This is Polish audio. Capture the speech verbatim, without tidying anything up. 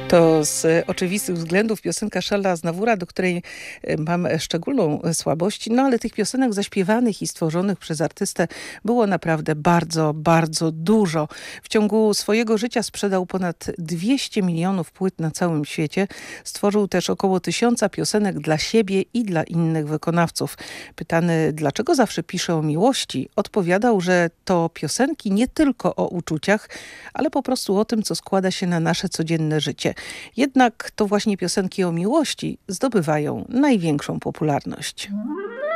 To z oczywistych względów piosenka Szela Aznawura, do której mam szczególną słabość, no ale tych piosenek zaśpiewanych i stworzonych przez artystę było naprawdę bardzo, bardzo dużo. W ciągu swojego życia sprzedał ponad dwieście milionów płyt na całym świecie. Stworzył też około tysiąca piosenek dla siebie i dla innych wykonawców. Pytany, dlaczego zawsze pisze o miłości, odpowiadał, że to piosenki nie tylko o uczuciach, ale po prostu o tym, co składa się na nasze codzienne życie. Jednak to właśnie piosenki o miłości zdobywają największą popularność.